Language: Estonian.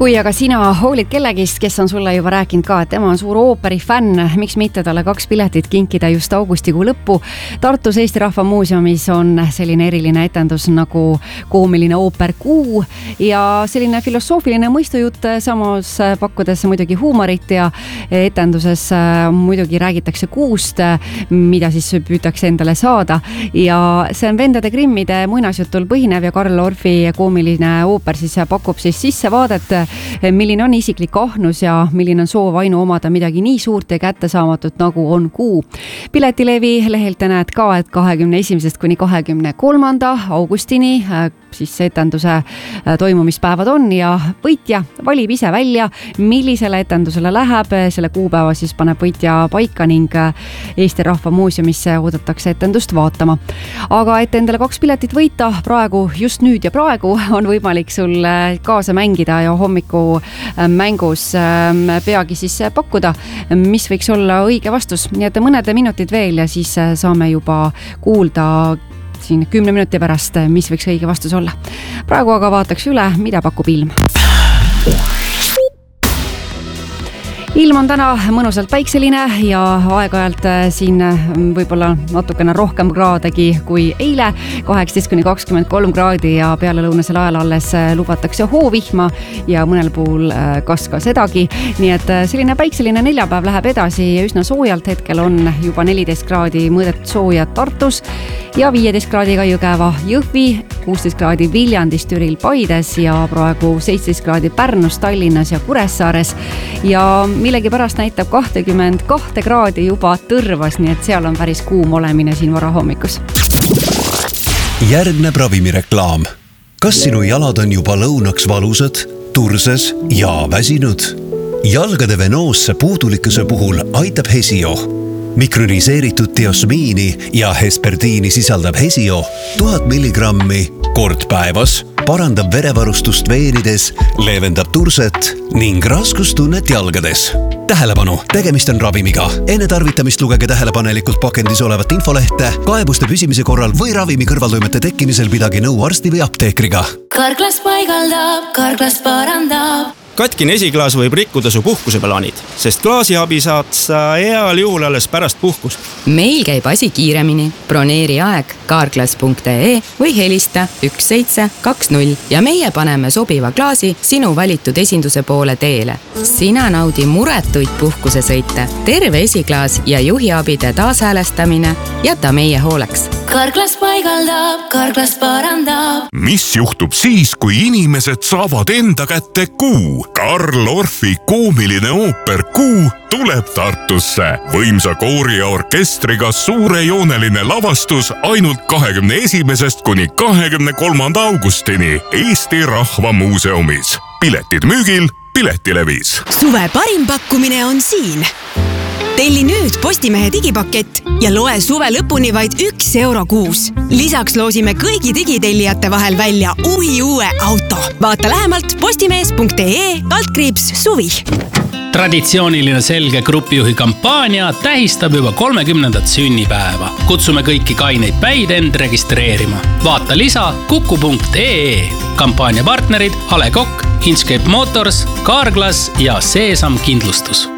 Kui aga sina hoolid kellegist, kes on sulle juba rääkinud ka, et tema on suur ooperi fänn, miks mitte talle 2 piletit kinkida just augustikuu lõppu. Tartus Eesti Rahva Muuseumis on selline eriline etendus nagu koomiline ooper Kuu ja selline filosoofiline mõistujutt, samas pakkudes muidugi huumorit ja etenduses muidugi räägitakse kuust, mida siis püütakse endale saada. Ja see on Vendade Grimmide muinasjutul põhinev ja Karl Orfi koomiline ooper siis pakub siis sissevaadet, milline on isiklik ahnus ja milline on soov ainu omada midagi nii suurt ja kättesaamatut nagu on Kuu. Piletilevi lehelt näed ka, et 21. kuni 23. augustini siis etenduse toimumispäevad on ja võitja valib ise välja, millisele etendusele läheb. Selle kuupäeva siis paneb võitja paika ning Eesti Rahva Muuseumisse oodatakse etendust vaatama. Aga et endale 2 piletit võita praegu, just nüüd ja praegu on võimalik sul kaasa mängida ja hommiku mängus peagi siis pakkuda, mis võiks olla õige vastus. Nii et mõned minutid veel ja siis saame juba kuulda siin 10 minuti pärast, mis võiks õige vastus olla. Praegu aga vaataks üle, mida pakub ilm. Ilm on täna mõnusalt päikseline ja aeg-ajalt siin võib-olla natukene rohkem kraadegi kui eile, 18-23 kraadi ja peale lõunasel ajal alles lubatakse hoovihma ja mõnel puhul kas ka sedagi. Nii et selline päikseline neljapäev läheb edasi ja üsna soojalt. Hetkel on juba 14 kraadi mõõdetud sooja Tartus ja 15 kraadiga Jõgeva, Jõhvi, 16 kraadi Viljandis, Türil, Paides ja praegu 17 kraadi Pärnus, Tallinnas ja Kuressaares ja millegi pärast näitab 22 kraadi juba Tõrvas, nii et seal on päris kuum olemine siin varahommikus. Järgneb ravimireklaam. Kas sinu jalad on juba lõunaks valusad, turses ja väsinud? Jalgade venoosse puudulikkuse puhul aitab Hesio. Mikroniseeritud diosmiini ja hesperdiini sisaldab Hesio 1000 milligrammi kord päevas, parandab verevarustust veenides, leevendab turset ning raskustunnet jalgades. Tähelepanu, tegemist on ravimiga. Enne tarvitamist lugege tähelepanelikult pakendis olevat infolehte, kaebuste püsimise korral või ravimi kõrvaltoimete tekkimisel pidage nõu arsti või apteekriga. Karklas paigaldab, Karklas parandab. Katkine esiklaas võib rikkuda su puhkuseplaanid, sest klaasiabi saad sa heal juhul alles pärast puhkust. Meil käib asi kiiremini. Broneeri aeg karklas.ee või helista 1720 ja meie paneme sobiva klaasi sinu valitud esinduse poole teele. Sina naudi muretuid puhkusesõite, terve esiklaas ja juhiabide taashäälestamine jäta meie hooleks. Karklas paigaldab, Karklas parandab. Mis juhtub siis, kui inimesed saavad enda kätte Kuu? Karl Orfi koomiline ooper Kuu tuleb Tartusse. Võimsa koori ja orkestriga suurejooneline lavastus ainult 21. kuni 23. augustini Eesti Rahva Muuseumis. Piletid müügil Piletilevis. Suve parim pakkumine on siin. Telli nüüd Postimehe digipakett ja loe suve lõpuni vaid 1 euro kuus. Lisaks loosime kõigi digitellijate vahel välja uue auto. Vaata lähemalt postimees.ee/suvi. Traditsiooniline selge grupijuhi kampaania tähistab juba 30. sünnipäeva. Kutsume kõiki kaineid päid end registreerima. Vaata lisa kuku.ee. Kampaania partnerid A. Le Coq, Inkscape Motors, Carglass ja Seesam Kindlustus.